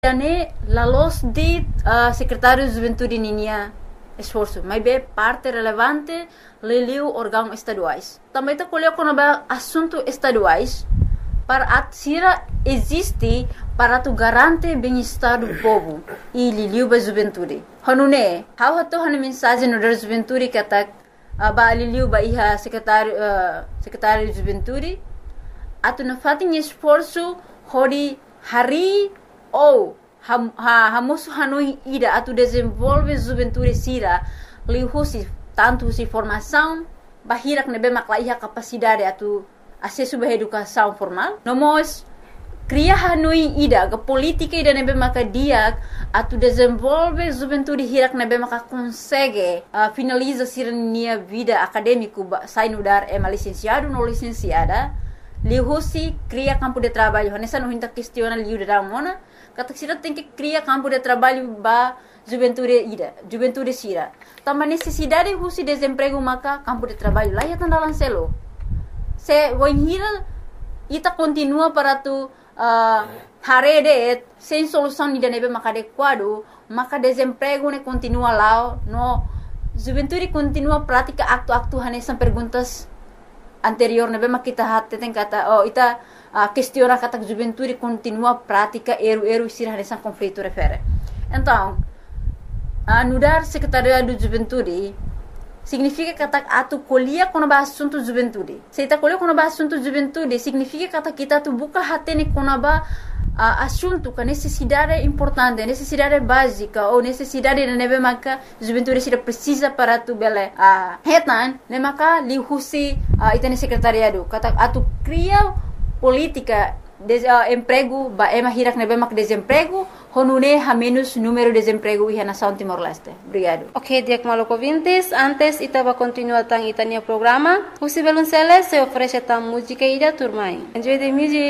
né la los de secretário de juventude ninia esforço, mas é parte relevante leliu órgãos estaduais. Também está colhendo com assuntos estaduais para atsira existe para tu garante bem-estar do povo e leliu ba juventude. Hanune, how hato hana mensagem no da juventude que tá ba leliu ba iha secretário de juventude atu na fatin esforço hori hari ou hamosu hanoi ida atu desenvolve juventude sira lihusi tanto si formação bahirak nebe maklaiha capacidade atu acesso ba educação formal nomos cria hanoi ida ga política ida nebe makadia atu desenvolve juventude hirak nebe maka consegue finaliza sira nia vida acadêmico sai no dar licenciado no licenciada lihusi cria campo de trabalho nessa não hinta questiona liu de ramona kata sira tem que criar campo de trabalho ba juventude sira também necessidade husi desemprego maka campo de trabalho lá ya tanda lancelo se wanhira ita continua para tu harede sem solução ida nebe maka adequado maka desemprego ne continua lá no juventude continua prática acto hanesan perguntas anterior nebe makita hatte tem kata ita questiona kata juventude continua prática eru sira nessa conflito refere então anudar secretaria do juventude significa kata atu colhia quando ba assunto juventude se ita colhia quando ba assunto juventude significa kata kita tu buka hati ne quando ba assunto que necessidade importante necessidade básica ou necessidade de nebe maka juventude sira precisa para tu bele hetan ne maka lihusi ita secretariado kata atu cria política emprego ba hirak nebe mak desemprego honune ha menos número de desemprego e nação Timor-Leste. Obrigado. Ok, Diak Maloko Vintes, antes itava continuar tang itania programa. Husi Belunceles se oferece tam música ida turmai. Enjoy the music.